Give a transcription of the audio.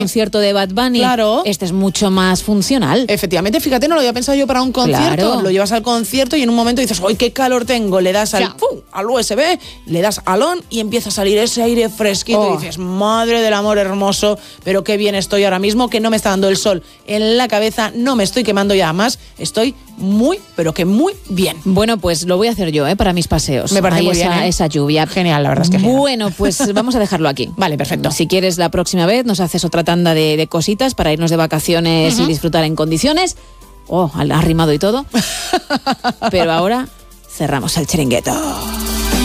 concierto de Bad Bunny, claro, este es mucho más funcional. Efectivamente, fíjate, no lo había pensado yo para un concierto. Claro. Lo llevas al concierto y en un momento dices, ¡ay, qué calor tengo! Le das al USB, le das al on y empieza a salir ese aire fresquito y dices, madre del amor hermoso, pero qué bien estoy ahora mismo, que no me está dando el sol en la cabeza, no me estoy quemando ya más, estoy muy, pero que muy bien. Bueno, pues lo voy a hacer yo, para mis paseos. Me parece muy bien, esa lluvia. Genial, la verdad es que genial. Bueno, pues vamos a dejarlo aquí. Vale, perfecto. Si quieres, la próxima vez nos haces otra tanda de cositas para irnos de vacaciones y disfrutar en condiciones. Arrimado y todo. Pero ahora cerramos el chiringuito.